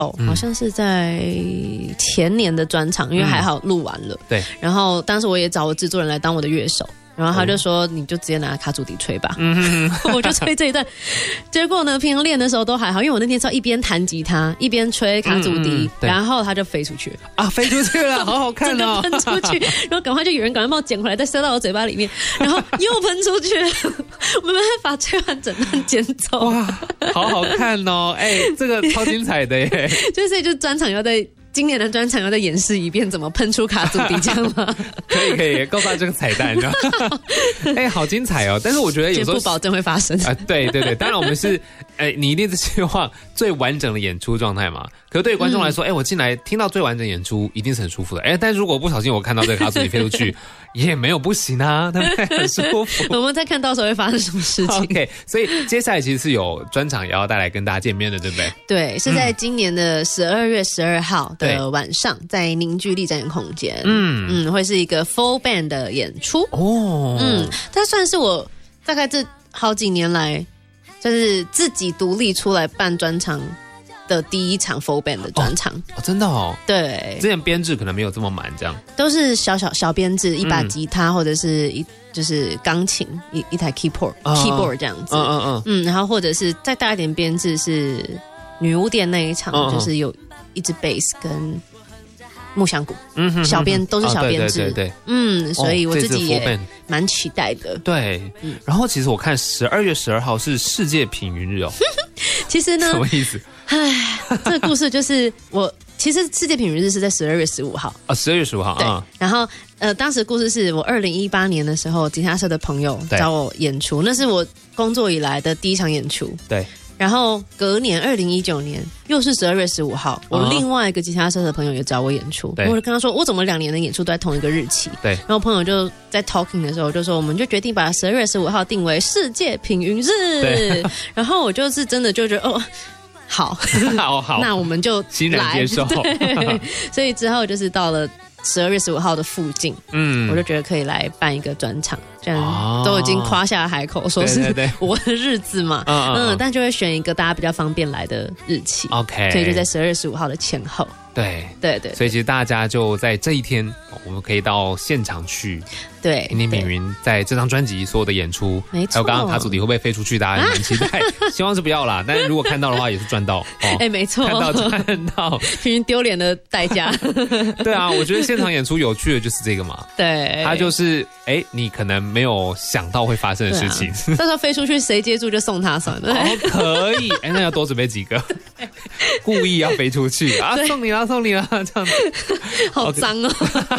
好像是在前年的专场，因为还好录完了。 对， 然后当时我也找我制作人来当我的乐手。然后他就说：“你就直接拿卡祖笛吹吧。”我就吹这一段。结果呢，平常练的时候都还好，因为我那天是要一边弹吉他一边吹卡祖笛，然后他就飞出去啊，飞出去了，好好看哦， 喷出去，然后赶快就有人赶快帮我捡回来，再塞到我嘴巴里面，然后又喷出去，我没办法吹完整段捡走。 哇，好好看哦，这个超精彩的耶！ 就是专场要在。今年的专场要再演示一遍怎么喷出卡祖笛，这样吗？ 可以，告诉他这个彩蛋，好精彩哦！但是我觉得有时候不保证会发生啊，对，当然我们是，你一定是希望最完整的演出状态嘛。可是对于观众来说，我进来听到最完整演出，一定是很舒服的。但如果不小心我看到这个卡祖笛飞出去，也没有不行啊，对不对？很舒服。 我们再看到时候会发生什么事情。 OK， 所以接下来其实是有专场也要带来跟大家见面的，对不对？ 对，是在今年的12月12号的晚上，在凝聚力展演空间，会是一个 full band 的演出哦。它算是我大概这好几年来，就是自己独立出来办专场的第一场 full band 的专场真的哦。 对， 之前编制可能没有这么满，这样都是小编制，一把吉他或者是就是钢琴一台 keyboard 这样子，然后或者是再大一点编制是女巫店那一场，就是有一支 bass 跟木箱鼓，小编都是小编制，对，所以我自己也蛮期待的。 对，然后其实我看12月12号是世界品云日哦， 其实呢， 什么意思？ 这个故事就是其实世界品云日是在12月15号啊，12月15号， 对。然后当时故事是我2018年的时候，吉他社的朋友找我演出，那是我工作以来的第一场演出，对。然后隔年2019年又是12月15号，我另外一个吉他社的朋友也找我演出，我就跟他说我怎么2年的演出都在同一个日期，对。然后朋友就在 talking 的时候就说我们就决定把12月15号定为世界品云日，然后我就是真的就觉得好，那我们就欣然接受， 所以之后就是到了12月15号的附近，我就觉得可以来办一个专场，这样都已经夸下海口说是我的日子嘛，但就会选一个大家比较方便来的日期 ，OK， 所以就在12月15号的前后。对， 所以其实大家就在这一天，我们可以到现场去， 对， 听听品云在这张专辑所有的演出，没错，还有刚刚卡祖笛会不会飞出去，大家也蛮期待，希望是不要啦，但是如果看到的话，也是赚到没错， 看到品云丢脸的代价。 对啊，我觉得现场演出有趣的就是这个嘛，对，它就是你可能没有想到会发生的事情， 到时候飞出去谁接住就送他算了， 可以，那要多准备几个，故意要飞出去啊，送你了，这样子， 好脏哦。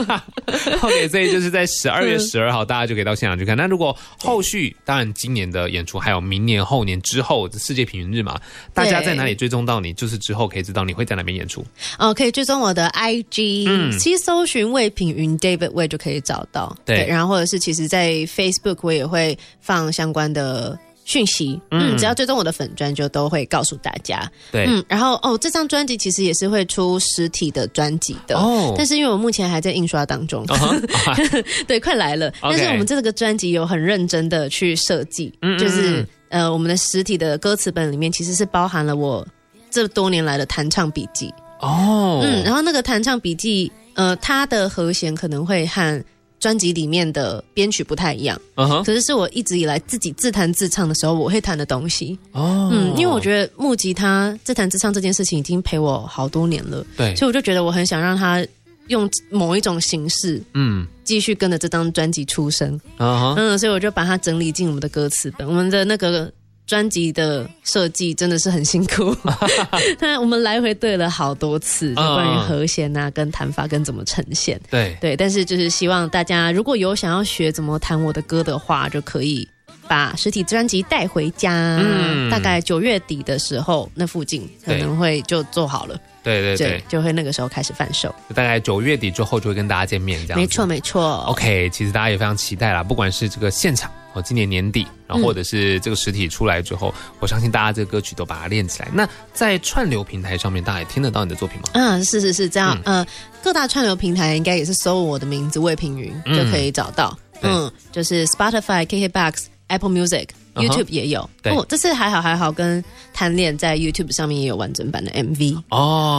OK， 所以就是在12月12号，大家就可以到现场去看。那如果后续，当然今年的演出还有明年、后年之后的世界品云日嘛，大家在哪里追踪到你？就是之后可以知道你会在哪边演出。可以追踪我的 IG，其实搜寻魏品云 David Wei 就可以找到。对，然后或者是其实在 Facebook 我也会放相关的讯息，只要追踪我的粉专就都会告诉大家。对，然后这张专辑其实也是会出实体的专辑的，但是因为我目前还在印刷当中，对，快来了。但是我们这个专辑有很认真的去设计，就是我们的实体的歌词本里面其实是包含了我这多年来的弹唱笔记。然后那个弹唱笔记，它的和弦可能会和专辑里面的编曲不太一样，可是我一直以来自己自弹自唱的时候我会弹的东西。因为我觉得木吉他自弹自唱这件事情已经陪我好多年了，对，所以我就觉得我很想让它用某一种形式，继续跟着这张专辑出声。所以我就把它整理进我们的歌词本。我们的那个专辑的设计真的是很辛苦，但我们来回对了好多次，就关于和弦啊、跟弹法跟怎么呈现。对，但是就是希望大家如果有想要学怎么弹我的歌的话，就可以把实体专辑带回家。大概9月底的时候，那附近可能会就做好了。对，就会那个时候开始贩售，大概9月底之后就会跟大家见面，这样子。 没错。 OK， 其实大家也非常期待啦，不管是这个现场今年年底，然后或者是这个实体出来之后，我相信大家这个歌曲都把它练起来。那在串流平台上面，大家也听得到你的作品吗？ 是这样。各大串流平台应该也是搜我的名字魏品云就可以找到。就是 Spotify、KKBOX、Apple Music。YouTube 也有这次还好跟贪恋在 YouTube 上面也有完整版的 MV